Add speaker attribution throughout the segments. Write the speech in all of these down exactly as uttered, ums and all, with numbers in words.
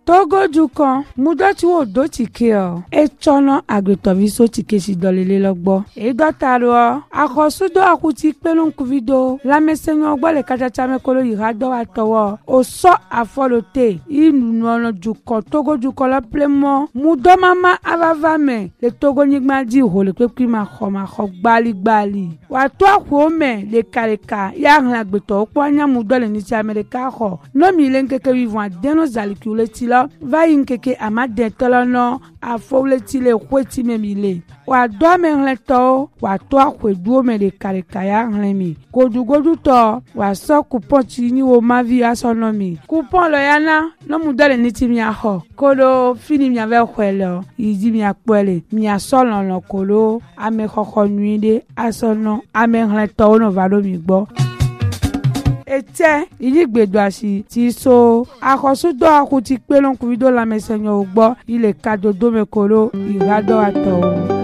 Speaker 1: Togo Dukan, Mudoti wo do tike o. E chono agretoviso tike si dolele logbo. E dotaro, akosudo akuti pelon kuvido. La mesenyo gbo le kachacha me kolo yirado atowo. O so afolote. Inu nono Dukan, Togo Dukan la plemo. Mudo mama avavame. Le Togo nigma di ho le kwekwi ma kho ma kho gbali gbali. Wa to akwome le kareka. Ya ngla gbeto okwa nya mudo le niti Amerika ho. No mi lenkeke vivant deno zalikule tilo. Va yinkeke amade tolono a fowleti le kweti memile wa do me hleto wa to akweduo me le karikaya hlemi godu godu to wa so coupon ti ni wo mavi asonomi coupon lo yana no mu dole ni ti mi aho kolo fini mi ave kwelo yidi mi apele mi asolon lo kolo ame khokho nuide asono ame hleto no valo mi gbo ete iligbedo asi ti so akosudo akuti pelon kuvido la mesenyo ugbo ile kadodo mekolo irado ato.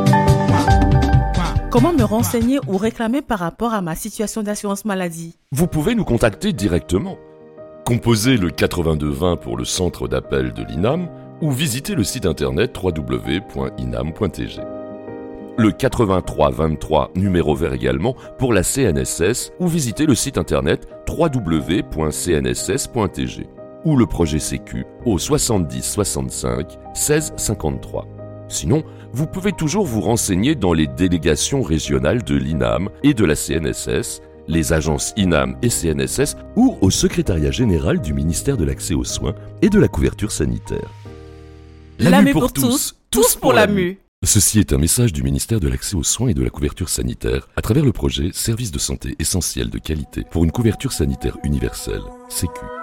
Speaker 2: Comment me renseigner ou réclamer par rapport à ma situation d'assurance maladie?
Speaker 3: Vous pouvez nous contacter directement. Composez le quatre-vingt-deux vingt pour le centre d'appel de l'I N A M ou visitez le site internet w w w point inam point t g. Le quatre-vingt-trois vingt-trois numéro vert également pour la C N S S ou visitez le site internet w w w point c n s s point t g ou le projet Sécu au soixante-dix soixante-cinq seize cinquante-trois. Sinon, vous pouvez toujours vous renseigner dans les délégations régionales de l'I N A M et de la C N S S, les agences I N A M et C N S S ou au secrétariat général du ministère de l'Accès aux soins et de la couverture sanitaire.
Speaker 2: La mue pour tous, tous pour la mue.
Speaker 3: Ceci est un message du ministère de l'Accès aux soins et de la couverture sanitaire à travers le projet Services de santé essentiels de qualité pour une couverture sanitaire universelle, Sécu.